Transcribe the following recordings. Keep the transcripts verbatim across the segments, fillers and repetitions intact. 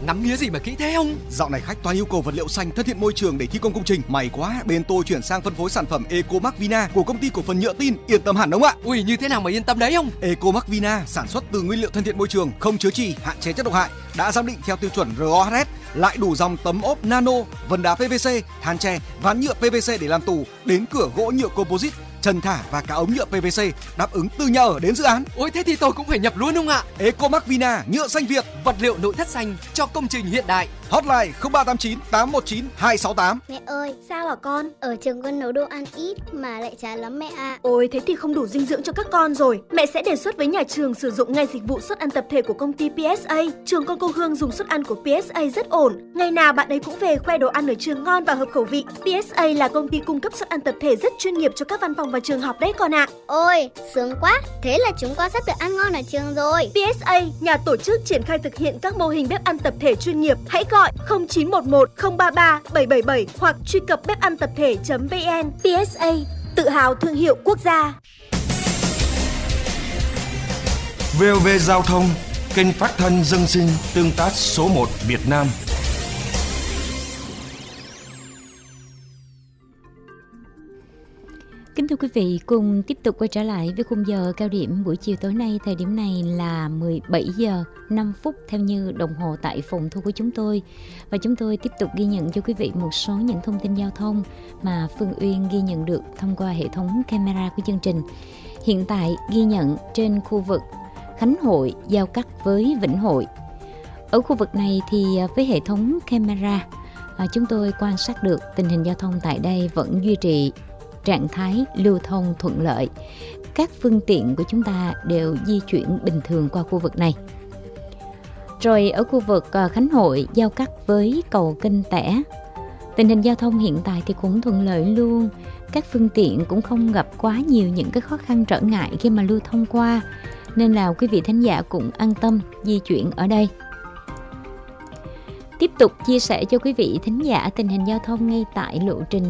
ngắm nghía gì mà kỹ thế ông? Dạo này khách toàn yêu cầu vật liệu xanh thân thiện môi trường để thi công công trình. May quá, bên tôi chuyển sang phân phối sản phẩm Ecomark Vina của công ty cổ phần nhựa tin, yên tâm hẳn ông ạ. Ui, như thế nào mà yên tâm đấy ông? Ecomark Vina sản xuất từ nguyên liệu thân thiện môi trường, không chứa chì, hạn chế chất độc hại, đã giám định theo tiêu chuẩn rờ o hát ét, lại đủ dòng tấm ốp nano, vân đá pê vê xê, than tre, ván nhựa pê vê xê để làm tủ, đến cửa gỗ nhựa composite, trần thả và cả ống nhựa pê vê xê, đáp ứng từ nhà ở đến dự án. Ôi, thế thì tôi cũng phải nhập luôn ông ạ. Ecomark Vina, nhựa xanh Việt, vật liệu nội thất xanh cho công trình hiện đại. Hotline không ba tám chín tám một chín hai sáu tám. Mẹ ơi, sao hả con? Ở trường con nấu đồ ăn ít mà lại chán lắm mẹ ạ. Ôi, thế thì không đủ dinh dưỡng cho các con rồi. Mẹ sẽ đề xuất với nhà trường sử dụng ngay dịch vụ suất ăn tập thể của công ty pê ét a. Trường con cô Hương dùng suất ăn của pê ét a rất ổn. Ngày nào bạn ấy cũng về khoe đồ ăn ở trường ngon và hợp khẩu vị. pê ét a là công ty cung cấp suất ăn tập thể rất chuyên nghiệp cho các văn phòng và trường học đấy con ạ. Ôi, sướng quá. Thế là chúng con sắp được ăn ngon ở trường rồi. pê ét a, nhà tổ chức triển khai thực hiện các mô hình bếp ăn tập thể chuyên nghiệp. Hãy gọi không chín một một không ba ba bảy bảy bảy hoặc truy cập bếp ăn tập thể chấm vn. pê ét a, tự hào thương hiệu quốc gia. vê o vê Giao thông, kênh phát thanh dân sinh tương tác số một Việt Nam. Kính thưa quý vị, cùng tiếp tục quay trở lại với khung giờ cao điểm buổi chiều tối nay. Thời điểm này là mười bảy giờ năm phút theo như đồng hồ tại phòng thu của chúng tôi. Và chúng tôi tiếp tục ghi nhận cho quý vị một số những thông tin giao thông mà Phương Uyên ghi nhận được thông qua hệ thống camera của chương trình. Hiện tại ghi nhận trên khu vực Khánh Hội giao cắt với Vĩnh Hội. Ở khu vực này thì với hệ thống camera, chúng tôi quan sát được tình hình giao thông tại đây vẫn duy trì trạng thái lưu thông thuận lợi. Các phương tiện của chúng ta đều di chuyển bình thường qua khu vực này. Rồi ở khu vực Khánh Hội giao cắt với cầu Kênh Tẻ, tình hình giao thông hiện tại thì cũng thuận lợi luôn. Các phương tiện cũng không gặp quá nhiều những cái khó khăn trở ngại khi mà lưu thông qua, nên là quý vị thính giả cũng an tâm di chuyển ở đây. Tiếp tục chia sẻ cho quý vị thính giả tình hình giao thông ngay tại lộ trình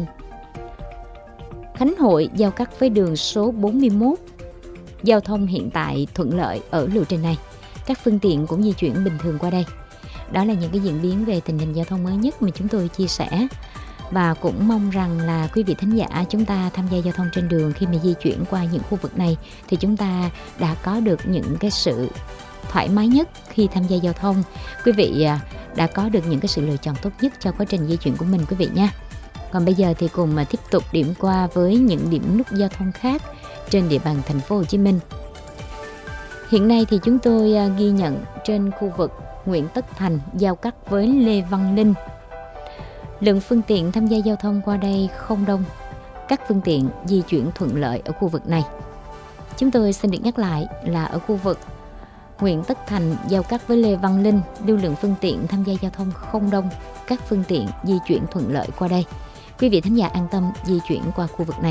Khánh Hội giao cắt với đường số bốn mươi mốt. Giao thông hiện tại thuận lợi ở lộ trình này. Các phương tiện cũng di chuyển bình thường qua đây. Đó là những cái diễn biến về tình hình giao thông mới nhất mà chúng tôi chia sẻ. Và cũng mong rằng là quý vị thính giả chúng ta tham gia giao thông trên đường khi mà di chuyển qua những khu vực này thì chúng ta đã có được những cái sự thoải mái nhất khi tham gia giao thông. Quý vị đã có được những cái sự lựa chọn tốt nhất cho quá trình di chuyển của mình quý vị nha. Còn bây giờ thì cùng mà tiếp tục điểm qua với những điểm nút giao thông khác trên địa bàn thành phố Hồ Chí Minh. Hiện nay thì chúng tôi ghi nhận trên khu vực Nguyễn Tất Thành giao cắt với Lê Văn Linh. Lượng phương tiện tham gia giao thông qua đây không đông. Các phương tiện di chuyển thuận lợi ở khu vực này. Chúng tôi xin được nhắc lại là ở khu vực Nguyễn Tất Thành giao cắt với Lê Văn Linh, lưu lượng phương tiện tham gia giao thông không đông. Các phương tiện di chuyển thuận lợi qua đây. Quý vị thính giả an tâm di chuyển qua khu vực này.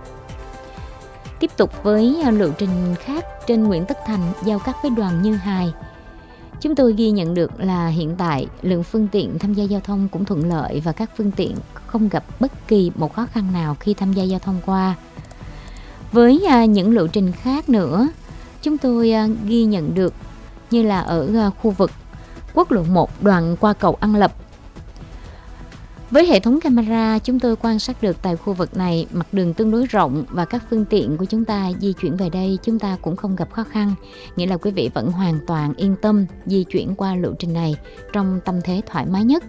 Tiếp tục với lộ trình khác trên Nguyễn Tất Thành giao cắt với Đoàn Như Hài. Chúng tôi ghi nhận được là hiện tại lượng phương tiện tham gia giao thông cũng thuận lợi và các phương tiện không gặp bất kỳ một khó khăn nào khi tham gia giao thông qua. Với những lộ trình khác nữa, chúng tôi ghi nhận được như là ở khu vực quốc lộ một đoạn qua cầu An Lập. Với hệ thống camera, chúng tôi quan sát được tại khu vực này mặt đường tương đối rộng và các phương tiện của chúng ta di chuyển về đây chúng ta cũng không gặp khó khăn. Nghĩa là quý vị vẫn hoàn toàn yên tâm di chuyển qua lộ trình này trong tâm thế thoải mái nhất.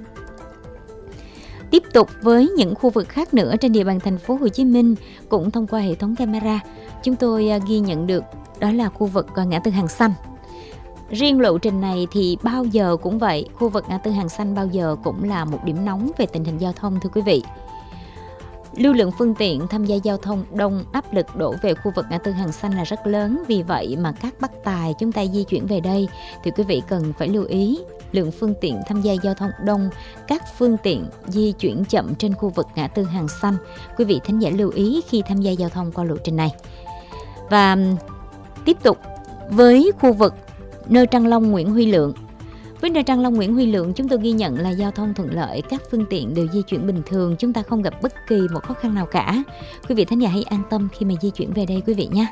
Tiếp tục với những khu vực khác nữa trên địa bàn thành phố Hồ Chí Minh cũng thông qua hệ thống camera, chúng tôi ghi nhận được đó là khu vực ngã tư Hàng Xanh. Riêng lộ trình này thì bao giờ cũng vậy, khu vực ngã tư Hàng Xanh bao giờ cũng là một điểm nóng về tình hình giao thông thưa quý vị. Lưu lượng phương tiện tham gia giao thông đông, áp lực đổ về khu vực ngã tư Hàng Xanh là rất lớn. Vì vậy mà các bác tài chúng ta di chuyển về đây thì quý vị cần phải lưu ý lượng phương tiện tham gia giao thông đông, các phương tiện di chuyển chậm trên khu vực ngã tư Hàng Xanh. Quý vị thính giả lưu ý khi tham gia giao thông qua lộ trình này. Và tiếp tục với khu vực nơi Trăng Long Nguyễn Huy Lượng. Với nơi Trăng Long Nguyễn Huy Lượng, chúng tôi ghi nhận là giao thông thuận lợi, các phương tiện đều di chuyển bình thường, chúng ta không gặp bất kỳ một khó khăn nào cả. Quý vị thính giả hãy an tâm khi mà di chuyển về đây quý vị nhé.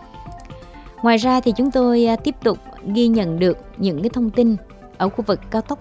Ngoài ra thì chúng tôi tiếp tục ghi nhận được những cái thông tin ở khu vực cao tốc